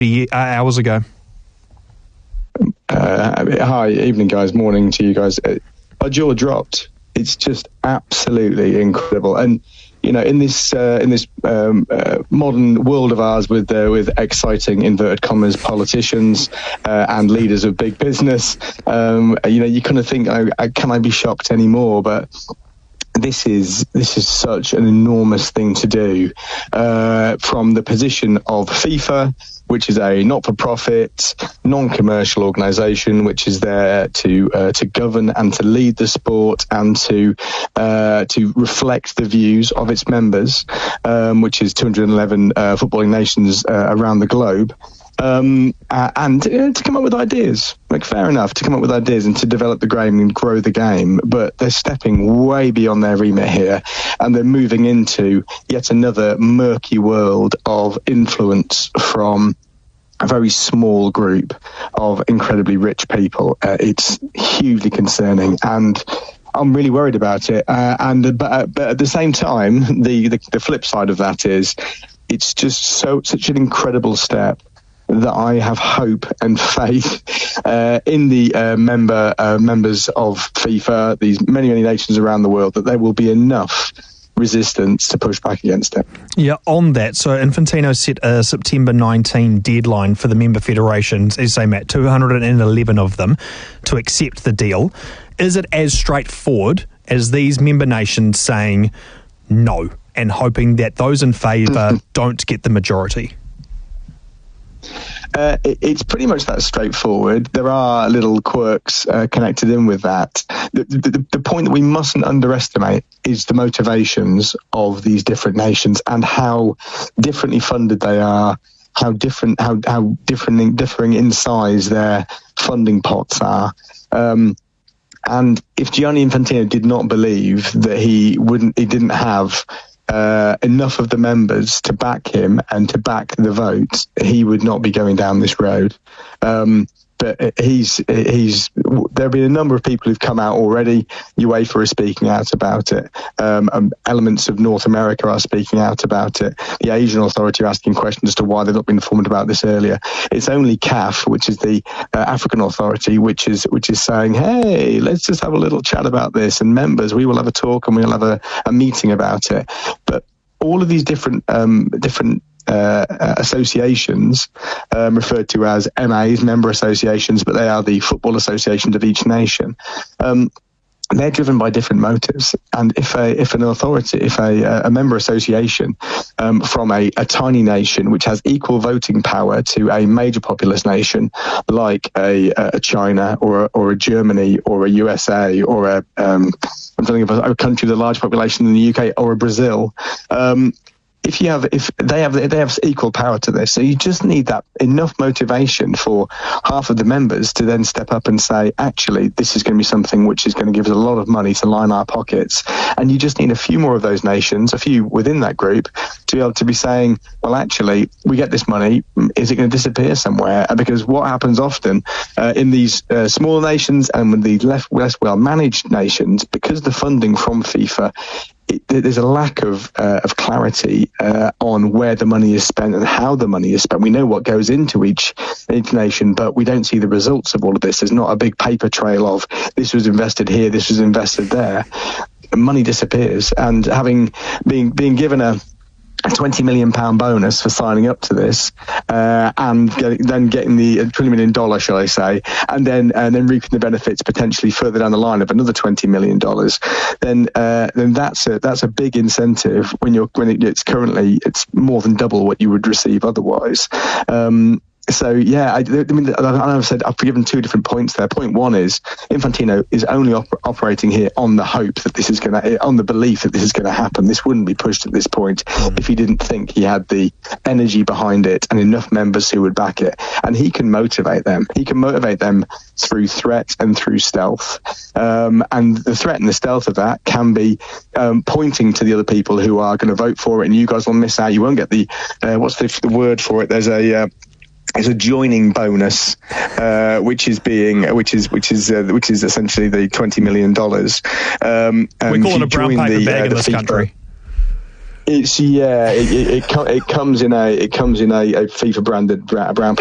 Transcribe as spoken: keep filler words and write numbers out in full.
hours ago. Uh, hi, evening, guys. Morning to you guys. Uh, our jaw dropped. It's just absolutely incredible. And you know, in this uh, in this um, uh, modern world of ours, with uh, with exciting inverted commas politicians uh, and leaders of big business, um, you know, you kind of think, oh, can I be shocked anymore? But this is this is such an enormous thing to do uh, from the position of FIFA, which is a not-for-profit, non-commercial organisation, which is there to uh, to govern and to lead the sport and to uh, to reflect the views of its members, um, which is two hundred eleven uh, footballing nations uh, around the globe. Um, uh, and uh, to come up with ideas, like fair enough, to come up with ideas and to develop the game and grow the game, but they're stepping way beyond their remit here, and they're moving into yet another murky world of influence from a very small group of incredibly rich people. Uh, it's hugely concerning, and I'm really worried about it. Uh, and but, uh, but at the same time, the, the the flip side of that is, it's just so such an incredible step that I have hope and faith uh, in the uh, member uh, members of FIFA, these many, many nations around the world, that there will be enough resistance to push back against it. Yeah, on that, so Infantino set a September nineteenth deadline for the member federations, as they met two hundred eleven of them, to accept the deal. Is it as straightforward as these member nations saying no and hoping that those in favour don't get the majority? Uh, it, it's pretty much that straightforward. There are little quirks uh, connected in with that. The, the, the point that we mustn't underestimate is the motivations of these different nations and how differently funded they are, how different, how how different, differing in size their funding pots are. Um, and if Gianni Infantino did not believe that he wouldn't, he didn't have Uh, enough of the members to back him and to back the vote, he would not be going down this road. Um, but he's he's there have been a number of people who've come out already. UEFA is speaking out about it. Um, um, elements of North America are speaking out about it. The Asian Authority are asking questions as to why they've not been informed about this earlier. It's only C A F, which is the uh, African Authority, which is which is saying, hey, let's just have a little chat about this, and members, we will have a talk and we'll have a, a meeting about it. But all of these different um, different Uh, associations, um, referred to as M As, member associations, but they are the football associations of each nation. Um, they're driven by different motives, and if a if an authority, if a, a member association um, from a, a tiny nation which has equal voting power to a major populous nation like a, a China or a, or a Germany or a U S A or a um, I'm thinking of a, a country with a large population in the U K or a Brazil. Um, If you have, if they have, they have equal power to this, so you just need that enough motivation for half of the members to then step up and say, actually, this is going to be something which is going to give us a lot of money to line our pockets. And you just need a few more of those nations, a few within that group, to be able to be saying, well, actually, we get this money. Is it going to disappear somewhere? Because what happens often uh, in these uh, smaller nations and with the less, less well managed nations, because the funding from FIFA, It, there's a lack of uh, of clarity uh, on where the money is spent and how the money is spent. We know what goes into each, each nation, but we don't see the results of all of this. There's not a big paper trail of this was invested here, this was invested there. Money disappears, and having being being given a a twenty million pound bonus for signing up to this, uh, and get, then getting the twenty million dollars, shall I say, and then and then reaping the benefits potentially further down the line of another twenty million dollars. Then uh, then that's a that's a big incentive when you're when it, it's currently it's more than double what you would receive otherwise. Um, So, yeah, I, I mean, I've said I've given two different points there. Point one is Infantino is only op- operating here on the hope that this is going to, on the belief that this is going to happen. This wouldn't be pushed at this point mm. if he didn't think he had the energy behind it and enough members who would back it. And he can motivate them. He can motivate them through threat and through stealth. Um, and the threat and the stealth of that can be um, pointing to the other people who are going to vote for it, and you guys will miss out. You won't get the, uh, what's the, the word for it? There's a, uh, It's a joining bonus, uh, which is being, which is, which is, uh, which is essentially the twenty million dollars. Um, we call it a brown paper the, bag uh, in this FIFA, country. It's yeah, it it, it, co- it comes in a it comes in a, a FIFA branded brown